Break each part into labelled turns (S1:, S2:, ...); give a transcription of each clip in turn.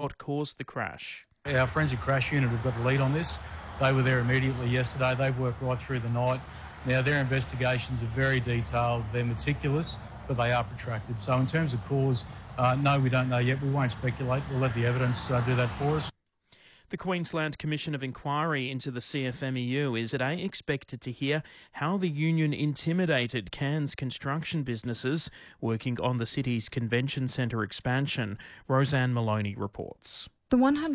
S1: what caused the crash.
S2: Our forensic crash unit have got the lead on this. They were there immediately yesterday. They've worked right through the night. Now, their investigations are very detailed. They're meticulous, but they are protracted. So in terms of cause, no, we don't know yet. We won't speculate. We'll let the evidence do that for us.
S1: The Queensland Commission of Inquiry into the CFMEU is today expected to hear how the union intimidated Cairns construction businesses working on the city's convention centre expansion. Roseanne Maloney reports.
S3: The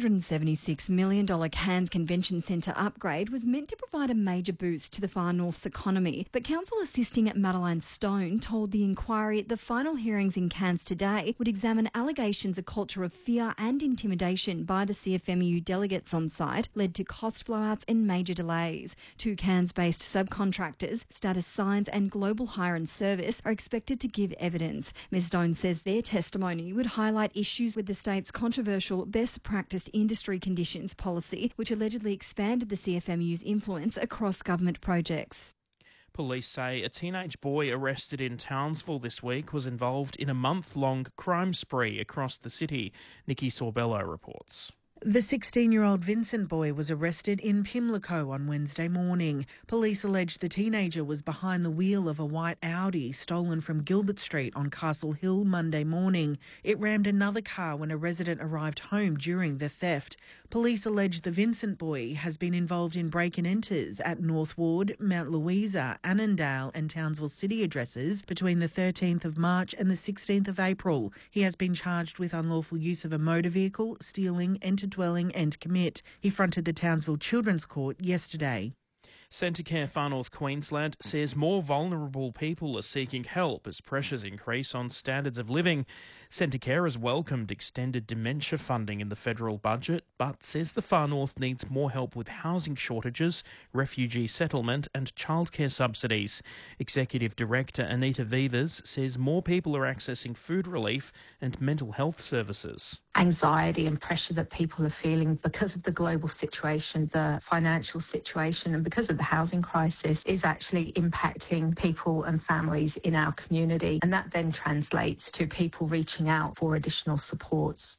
S3: $176 million Cairns Convention Centre upgrade was meant to provide a major boost to the Far North's economy, but Council Assisting Madeline Stone told the inquiry the final hearings in Cairns today would examine allegations a culture of fear and intimidation by the CFMEU delegates on site led to cost blowouts and major delays. Two Cairns-based subcontractors, Status Signs and Global Hire and Service, are expected to give evidence. Ms Stone says their testimony would highlight issues with the state's controversial best practice industry conditions policy, which allegedly expanded the CFMEU's influence across government projects.
S1: Police say a teenage boy arrested in Townsville this week was involved in a month-long crime spree across the city. Nikki Sorbello reports.
S4: The 16-year-old Vincent Boy was arrested in Pimlico on Wednesday morning. Police allege the teenager was behind the wheel of a white Audi stolen from Gilbert Street on Castle Hill Monday morning. It rammed another car when a resident arrived home during the theft. Police allege the Vincent Boy has been involved in break-and-enters at North Ward, Mount Louisa, Annandale and Townsville city addresses between the 13th of March and the 16th of April. He has been charged with unlawful use of a motor vehicle, stealing, dwelling and commit. He fronted the Townsville Children's Court yesterday.
S1: Centacare Far North Queensland says more vulnerable people are seeking help as pressures increase on standards of living. Centacare has welcomed extended dementia funding in the federal budget, but says the Far North needs more help with housing shortages, refugee settlement and childcare subsidies. Executive Director Anita Vivas says more people are accessing food relief and mental health services.
S5: Anxiety and pressure that people are feeling because of the global situation, the financial situation, and because of the housing crisis is actually impacting people and families in our community. And that then translates to people reaching out for additional supports.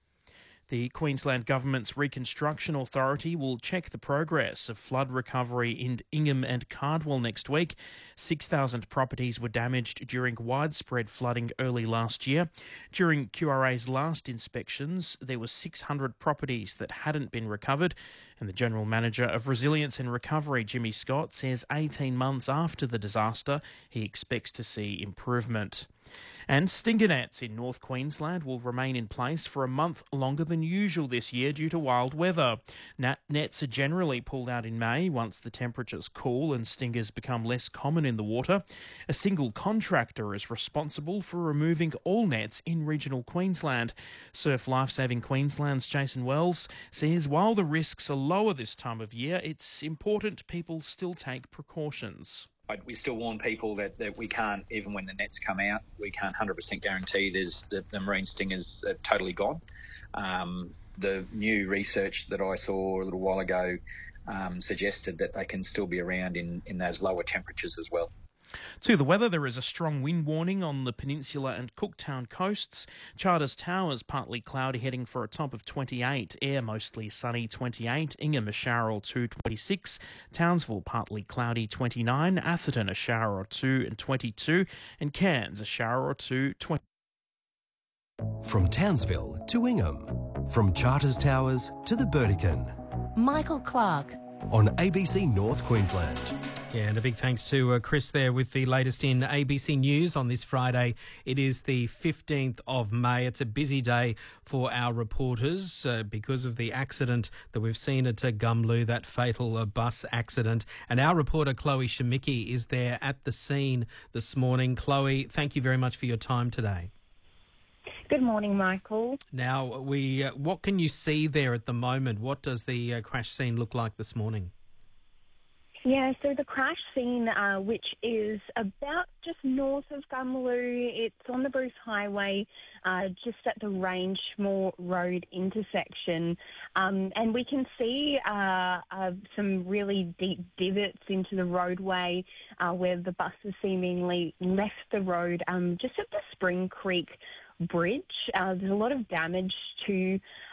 S1: The Queensland Government's Reconstruction Authority will check the progress of flood recovery in Ingham and Cardwell next week. 6,000 properties were damaged during widespread flooding early last year. During QRA's last inspections, there were 600 properties that hadn't been recovered. And the General Manager of Resilience and Recovery, Jimmy Scott, says 18 months after the disaster, he expects to see improvement. And stinger nets in North Queensland will remain in place for a month longer than usual this year due to wild weather. Nets are generally pulled out in May once the temperatures cool and stingers become less common in the water. A single contractor is responsible for removing all nets in regional Queensland. Surf Lifesaving Queensland's Jason Wells says while the risks are lower this time of year, it's important people still take precautions.
S6: We still warn people that we can't, even when the nets come out, we can't 100% guarantee the marine stingers are totally gone. The new research that I saw a little while ago suggested that they can still be around in those lower temperatures as well.
S1: To the weather, there is a strong wind warning on the Peninsula and Cooktown coasts. Charters Towers partly cloudy, heading for a top of 28. Ayr mostly sunny, 28. Ingham a shower or two, 26. Townsville partly cloudy, 29. Atherton a shower or two and 22. And Cairns a shower or two, 20.
S7: From Townsville to Ingham, from Charters Towers to the Burdekin.
S8: Michael Clark
S7: on ABC North Queensland.
S9: Yeah, and a big thanks to Chris there with the latest in ABC News on this Friday. It is the 15th of May. It's a busy day for our reporters because of the accident that we've seen at Gumlu, that fatal bus accident. And our reporter, Chloe Shemicki, is there at the scene this morning. Chloe, thank you very much for your time today.
S10: Good morning, Michael.
S9: Now, what can you see there at the moment? What does the crash scene look like this morning?
S10: Yeah, so the crash scene, which is about just north of Gumlu, it's on the Bruce Highway, just at the Rangemore Road intersection. And we can see some really deep divots into the roadway where the bus has seemingly left the road just at the Spring Creek Bridge. There's a lot of damage to